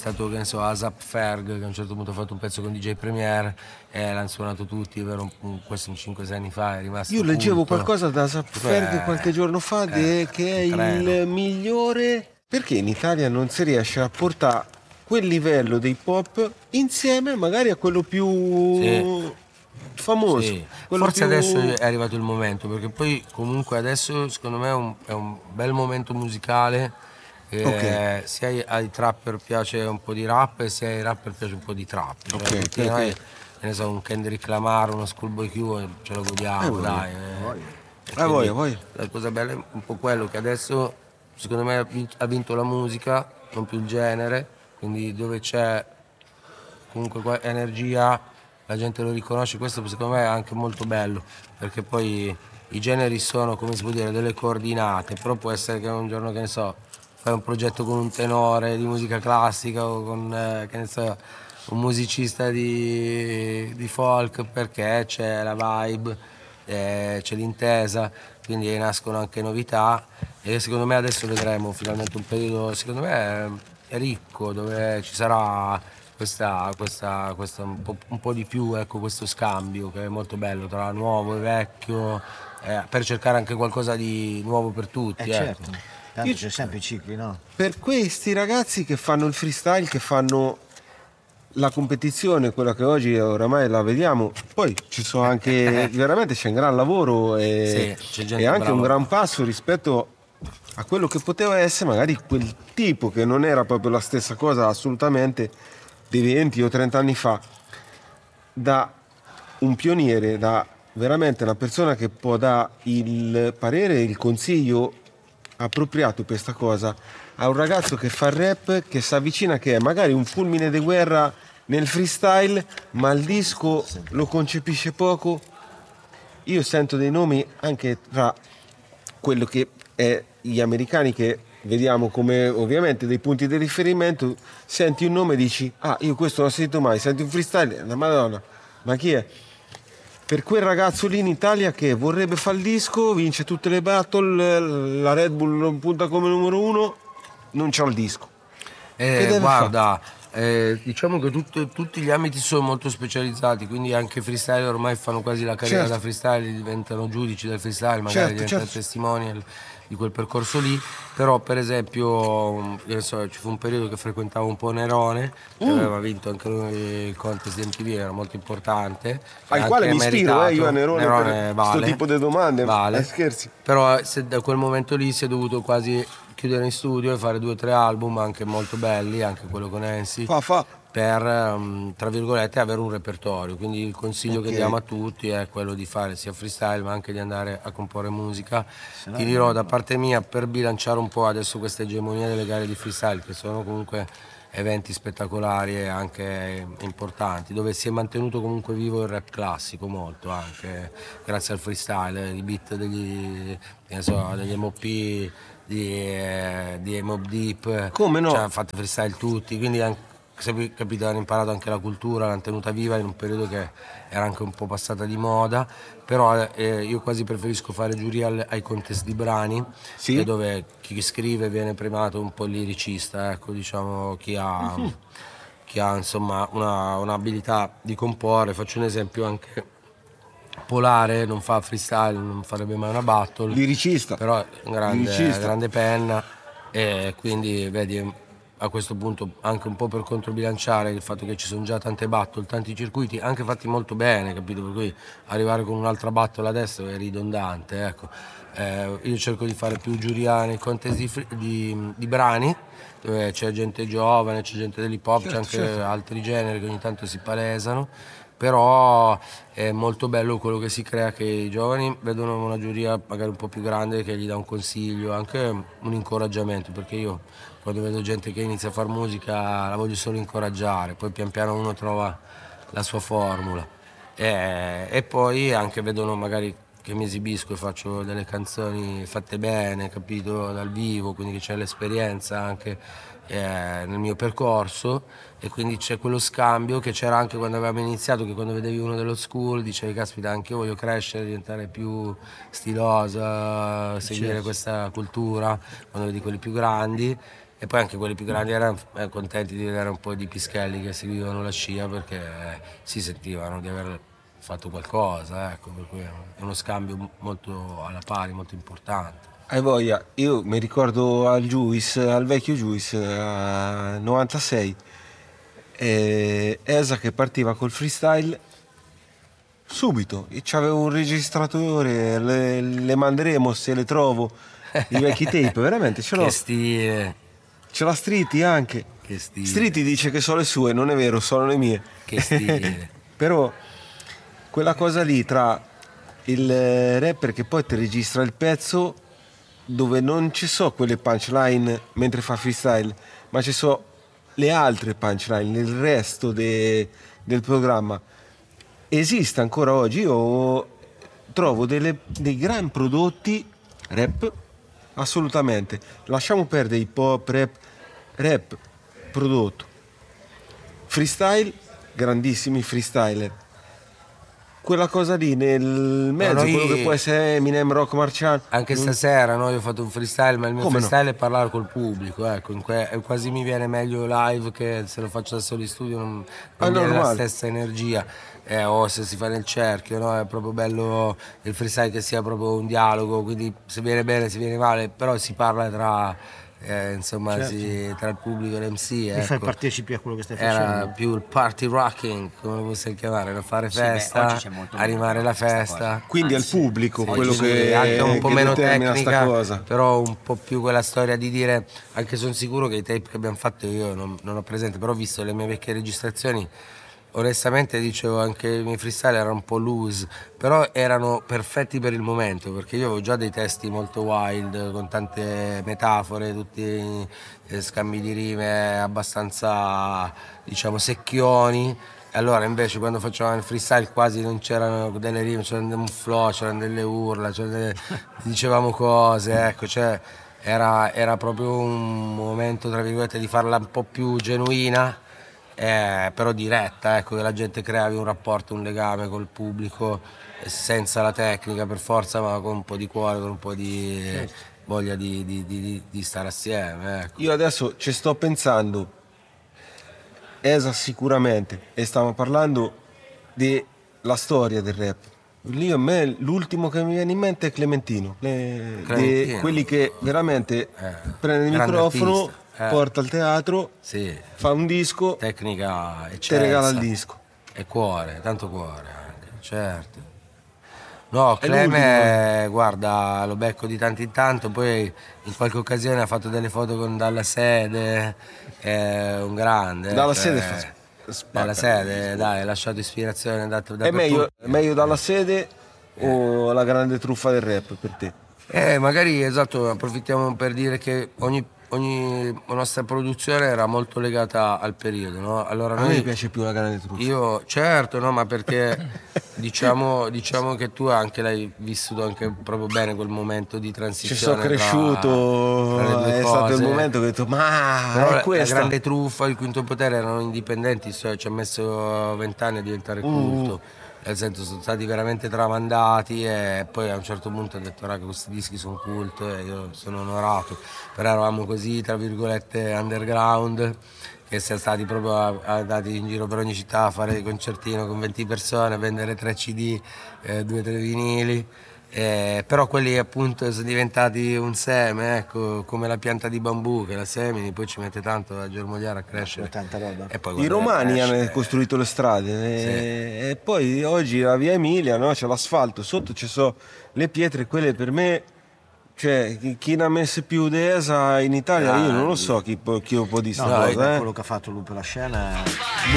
stato, che ne so, ASAP Ferg, che a un certo punto ha fatto un pezzo con DJ Premier e l'hanno suonato tutti, vero? Questo 5-6 anni fa è rimasto Io leggevo culto. qualcosa da Zapferg qualche giorno fa che è un treno. il migliore. Perché in Italia non si riesce a portare quel livello dei pop insieme magari a quello più Sì. famoso? Sì, Quello forse più... adesso è arrivato il momento, perché poi comunque adesso secondo me è un bel momento musicale, Ok, sia ai trapper piace un po' di rap e sia ai rapper piace un po' di trap, cioè ok, tutti ok. noi, che ne so, un Kendrick Lamar, uno Schoolboy Q, ce lo godiamo, Voglia. dai. E Voglia, quindi voglia. la cosa bella è un po' quello che adesso secondo me ha vinto la musica, non più il genere, quindi dove c'è comunque energia, la gente lo riconosce, questo secondo me è anche molto bello, perché poi i generi sono, come si può dire, delle coordinate, però può essere che un giorno, che ne so, fai un progetto con un tenore di musica classica o con, che ne so, un musicista di folk, perché c'è la vibe, c'è l'intesa, quindi nascono anche novità e secondo me adesso vedremo finalmente un periodo, secondo me è ricco, dove ci sarà questa un po' di più, ecco, questo scambio che è molto bello tra nuovo e vecchio, per cercare anche qualcosa di nuovo per tutti, ecco. Certo, tanto Io- c'è sempre i cicli, no? Per questi ragazzi che fanno il freestyle, che fanno la competizione, quella che oggi oramai la vediamo, poi ci sono anche, veramente c'è un gran lavoro Sì, c'è e gente anche un brava. gran passo rispetto a quello che poteva essere magari quel tipo che non era proprio la stessa cosa assolutamente di 20 o 30 anni fa, da un pioniere, da veramente una persona che può dare il parere e il consiglio appropriato per questa cosa a un ragazzo che fa rap, che si avvicina, che è magari un fulmine di guerra nel freestyle, ma il disco lo concepisce poco. Io sento dei nomi anche tra quello che è gli americani, che vediamo come ovviamente dei punti di riferimento. Senti un nome e dici: ah, io questo non ho sentito mai. Senti un freestyle, la Madonna, ma chi è? Per quel ragazzo lì in Italia che vorrebbe fare il disco, vince tutte le battle, la Red Bull lo punta come numero uno, non c'ha il disco. Che deve fare? Guarda, diciamo che tutti gli ambiti sono molto specializzati, quindi anche i freestyle ormai fanno quasi la carriera da Certo, freestyle, diventano giudici del freestyle, magari certo, diventano certo. testimonial di quel percorso lì, però per esempio, che ne so, ci fu un periodo che frequentavo un po' Nerone, che aveva vinto anche lui il contest di MTV, era molto importante, e Al quale anche mi ispiro, io a meritato, Nerone per Nerone questo vale, tipo di domande. vale, Scherzi. però da quel momento lì si è dovuto quasi chiudere in studio e fare 2 o 3 album anche molto belli, anche quello con Ensi, Fa. per tra virgolette avere un repertorio. Quindi il consiglio che diamo Ok. a tutti è quello di fare sia freestyle ma anche di andare a comporre musica. Ti dirò da parte mia, per bilanciare un po' adesso questa egemonia delle gare di freestyle, che sono comunque eventi spettacolari e anche importanti, dove si è mantenuto comunque vivo il rap classico molto, anche grazie al freestyle, i beat che ne so, degli MOP, di Mobb Deep, Come cioè no? hanno fatto freestyle tutti, quindi capito, hanno imparato anche la cultura, l'hanno tenuta viva in un periodo che era anche un po' passata di moda, però io quasi preferisco fare giuria ai contest di brani, Sì? dove chi scrive viene premiato un po' il liricista, ecco, diciamo chi ha insomma un'abilità di comporre. Faccio un esempio anche Polare, non fa freestyle, non farebbe mai una battle, Liricista. però è un Liricista. grande penna e quindi vedi a questo punto anche un po' per controbilanciare il fatto che ci sono già tante battle, tanti circuiti anche fatti molto bene, capito? Per cui arrivare con un'altra battle adesso è ridondante, ecco. Io cerco di fare più giuria nei contest di brani, dove c'è gente giovane, c'è gente dell'hip hop, c'è Certo, anche certo. altri generi che ogni tanto si palesano, però è molto bello quello che si crea, che i giovani vedono una giuria magari un po' più grande che gli dà un consiglio, anche un incoraggiamento, perché io quando vedo gente che inizia a fare musica la voglio solo incoraggiare, poi pian piano uno trova la sua formula e poi anche vedono magari che mi esibisco e faccio delle canzoni fatte bene, capito, dal vivo, quindi che c'è l'esperienza anche nel mio percorso e quindi c'è quello scambio che c'era anche quando avevamo iniziato, che quando vedevi uno dello school dicevi caspita anche io voglio crescere, diventare più stilosa, seguire Certo. questa cultura, quando vedi quelli più grandi E poi anche quelli più grandi erano contenti di vedere un po' di pischelli che seguivano la scia, perché si sentivano di aver fatto qualcosa, ecco, per cui è uno scambio molto alla pari, molto importante. Hai voglia, io mi ricordo al vecchio Juice, a 96, Esa che partiva col freestyle subito, e c'avevo un registratore, le manderemo se le trovo, i vecchi tape, veramente ce l'ho. Che stile, Ce l'ha Streety anche. che stile, Streety dice che sono le sue, non è vero, sono le mie. che stile. Però quella cosa lì tra il rapper che poi ti registra il pezzo, dove non ci so quelle punchline mentre fa freestyle, ma ci so le altre punchline, il resto del programma. Esiste ancora oggi. Io trovo dei gran prodotti rap, assolutamente. Lasciamo perdere hip hop, rap prodotto. Freestyle, grandissimi freestyler. Quella cosa lì nel mezzo, noi- quello che può essere Eminem, Rock Marciano. Anche stasera, no? Io ho fatto un freestyle, ma il mio Come no? freestyle è parlare col pubblico, ecco, quasi mi viene meglio live che se lo faccio da solo in studio, non È viene la normale. stessa energia, o se si fa nel cerchio, no? È proprio bello il freestyle che sia proprio un dialogo, quindi se viene bene, se viene male, però si parla insomma, tra il pubblico e l'MC, Mi fai ecco. partecipi a quello che stai Era facendo. più il party rocking, come lo possiamo chiamare, no? Fare Sì, beh, festa, oggi c'è molto animare meno la questa festa. Quindi al pubblico quello Sì, che, anche un po' che meno determina sta tecnica, cosa. però un po' più quella storia di dire, anche sono sicuro che i tape che abbiamo fatto io non ho presente, però ho visto le mie vecchie registrazioni, onestamente dicevo anche i miei freestyle erano un po' loose, però erano perfetti per il momento, perché io avevo già dei testi molto wild, con tante metafore, tutti scambi di rime abbastanza, diciamo, secchioni. E allora invece quando facevamo il freestyle quasi non c'erano delle rime, c'era un flow, c'erano delle urla, dicevamo cose, ecco, cioè era proprio un momento, tra virgolette, di farla un po' più genuina, però diretta, ecco, che la gente creavi un rapporto, un legame col pubblico, senza la tecnica per forza, ma con un po' di cuore, con un po' di voglia di stare assieme, ecco. Io adesso ci sto pensando, Esa sicuramente, e stiamo parlando della storia del rap. Lì a me l'ultimo che mi viene in mente è Clementino, Clementino. quelli che veramente prende il grande microfono, artista, porta al teatro, Sì, fa un disco, tecnica te eccelsa. regala il disco. E cuore, tanto cuore anche, certo. No, È Cleme, guarda, lo becco di tanto in tanto, poi in qualche occasione ha fatto delle foto con Dalla Sede, è un grande. Dalla cioè, Sede spacca. Dalla Sede, dai, ha lasciato ispirazione, è andato È meglio, dappertutto. è meglio Dalla Sede o la grande truffa del rap per te? Magari, esatto, approfittiamo per dire che ogni nostra produzione era molto legata al periodo, no? Allora A me noi, piace più la grande truffa. io, certo, no, ma perché diciamo che tu anche l'hai vissuto anche proprio bene quel momento di Ci transizione. sono cresciuto, tra le due è stato il cose. momento che ho detto, ma Però è la questa. grande truffa, il Quinto Potere erano indipendenti, cioè ci ha messo 20 anni a diventare culto. Nel senso sono stati veramente tramandati e poi a un certo punto ho detto raga questi dischi sono culto e io sono onorato, però eravamo così tra virgolette underground che siamo stati proprio andati in giro per ogni città a fare il concertino con 20 persone, a vendere 3 CD, 2-3 vinili. Però quelli appunto sono diventati un seme, ecco, come la pianta di bambù che la semini, poi ci mette tanto a germogliare, a crescere. Tanta roba. E poi I quando romani cresce, hanno costruito le strade e poi oggi la via Emilia, no? C'è l'asfalto, sotto ci sono le pietre, quelle per me, cioè chi ne ha messe più d'esa in Italia, io non lo so chi lo può dire sta No, cosa, quello che ha fatto lui per la scena è